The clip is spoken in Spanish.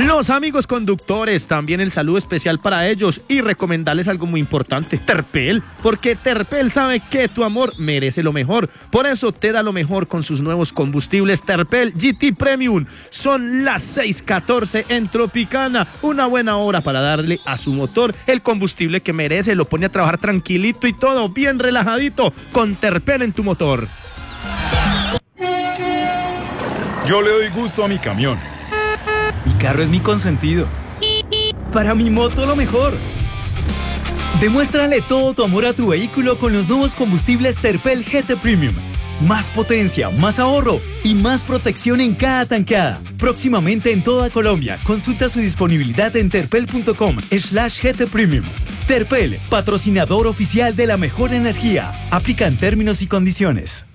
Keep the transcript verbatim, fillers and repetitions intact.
Los amigos conductores, también el saludo especial para ellos y recomendarles algo muy importante, Terpel, porque Terpel sabe que tu amor merece lo mejor, por eso te da lo mejor con sus nuevos combustibles Terpel G T Premium. Son las seis catorce en Tropicana, una buena hora para darle a su motor el combustible que merece, lo pone a trabajar tranquilito y todo bien relajadito con Terpel en tu motor. Yo le doy gusto a mi camión. Mi carro es mi consentido. Para mi moto lo mejor. Demuéstrale todo tu amor a tu vehículo con los nuevos combustibles Terpel G T Premium. Más potencia, más ahorro y más protección en cada tankada. Próximamente en toda Colombia. Consulta su disponibilidad en terpel.com slash GT Premium. Terpel, patrocinador oficial de la mejor energía. Aplican términos y condiciones.